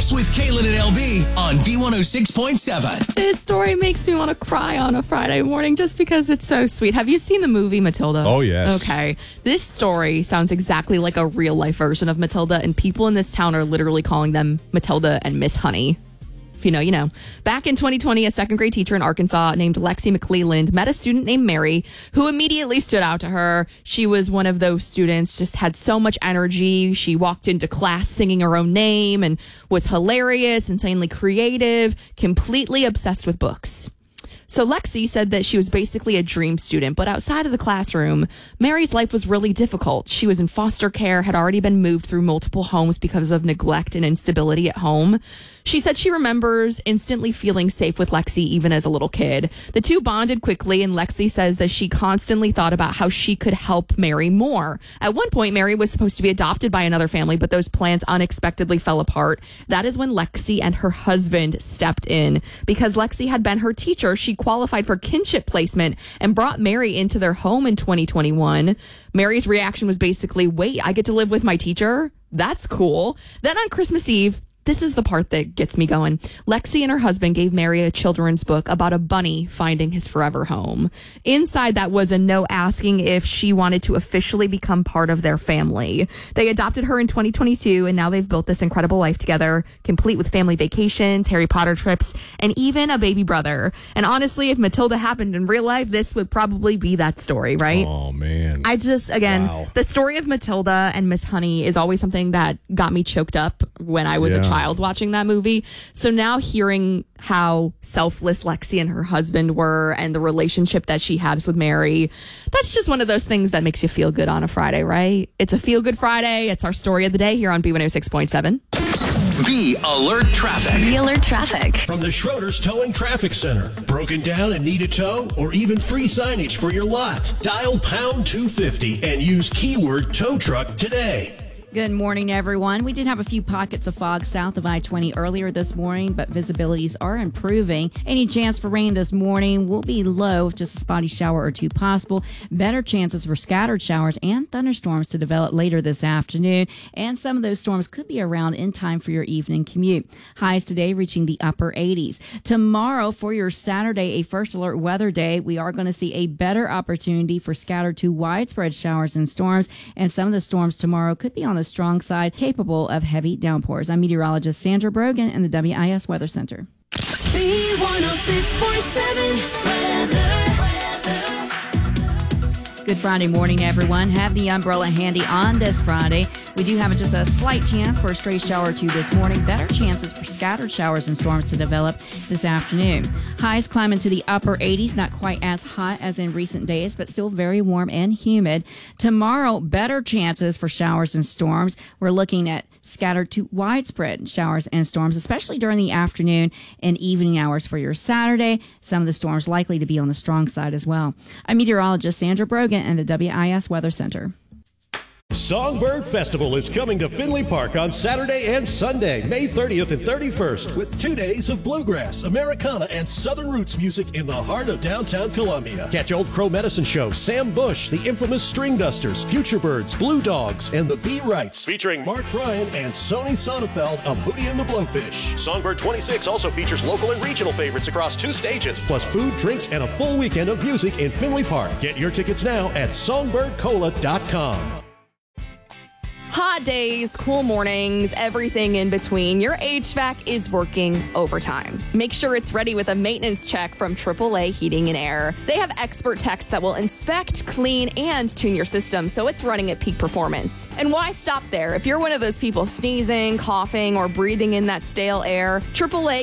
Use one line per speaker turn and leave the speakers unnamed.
Traffic with Kaylin and LB on B106.7.
This story makes me want to cry on a Friday morning just because it's so sweet. Have you seen the movie Matilda?
Oh, yes.
Okay. This story sounds exactly like a real life version of Matilda, and people in this town are literally calling them Matilda and Miss Honey. If you know, you know. Back in 2020, a second grade teacher in Arkansas named Lexi McClelland met a student named Mary who immediately stood out to her. She was one of those students, just had so much energy. She walked into class singing her own name and was hilarious, insanely creative, completely obsessed with books. So Lexi said that she was basically a dream student, but outside of the classroom, Mary's life was really difficult. She was in foster care, had already been moved through multiple homes because of neglect and instability at home. She said she remembers instantly feeling safe with Lexi even as a little kid. The two bonded quickly, and Lexi says that she constantly thought about how she could help Mary more. At one point, Mary was supposed to be adopted by another family, but those plans unexpectedly fell apart. That is when Lexi and her husband stepped in. Because Lexi had been her teacher, she qualified for kinship placement and brought Mary into their home in 2021. Mary's reaction was basically, wait, I get to live with my teacher? That's cool. Then on Christmas Eve, this is the part that gets me going. Lexi and her husband gave Mary a children's book about a bunny finding his forever home. Inside that was a note asking if she wanted to officially become part of their family. They adopted her in 2022, and now they've built this incredible life together, complete with family vacations, Harry Potter trips, and even a baby brother. And honestly, if Matilda happened in real life, this would probably be that story, right?
Oh, man.
I just, again,
Wow.
The story of Matilda and Miss Honey is always something that got me choked up when I was a child watching that movie. So now hearing how selfless Lexi and her husband were and the relationship that she has with Mary, that's just one of those things that makes you feel good on a Friday, right? It's a feel good Friday. It's our story of the day here on B106.7.
Be Alert Traffic.
Be Alert Traffic.
From the Schroeder's Towing Traffic Center. Broken down and need a tow or even free signage for your lot? Dial pound 250 and use keyword tow truck today.
Good morning, everyone. We did have a few pockets of fog south of I-20 earlier this morning, but visibilities are improving. Any chance for rain this morning will be low, with just a spotty shower or two possible. Better chances for scattered showers and thunderstorms to develop later this afternoon, and some of those storms could be around in time for your evening commute. Highs today reaching the upper 80s. Tomorrow, for your Saturday, a first alert weather day, we are going to see a better opportunity for scattered to widespread showers and storms, and some of the storms tomorrow could be on the strong side, capable of heavy downpours. I'm meteorologist Sandra Brogan in the WIS Weather Center.
B106.7 weather.
Good Friday morning, everyone. Have the umbrella handy on this Friday. We do have just a slight chance for a stray shower or two this morning. Better chances for scattered showers and storms to develop this afternoon. Highs climb into the upper 80s, not quite as hot as in recent days, but still very warm and humid. Tomorrow, better chances for showers and storms. We're looking at scattered to widespread showers and storms, especially during the afternoon and evening hours for your Saturday. Some of the storms likely to be on the strong side as well. I'm meteorologist Sandra Brogan and the WIS Weather Center.
Songbird Festival is coming to Finley Park on Saturday and Sunday, May 30th and 31st, with 2 days of bluegrass, Americana, and Southern roots music in the heart of downtown Columbia. Catch Old Crow Medicine Show, Sam Bush, the infamous String Dusters, Future Birds, Blue Dogs, and the Bee Wrights, featuring Mark Bryan and Sony Sonnenfeld of Hootie and the Blowfish. Songbird 26 also features local and regional favorites across 2 stages, plus food, drinks, and a full weekend of music in Finley Park. Get your tickets now at songbirdcola.com.
Hot days, cool mornings, everything in between. Your HVAC is working overtime. Make sure it's ready with a maintenance check from AAA Heating and Air. They have expert techs that will inspect, clean, and tune your system so it's running at peak performance. And why stop there? If you're one of those people sneezing, coughing, or breathing in that stale air, AAA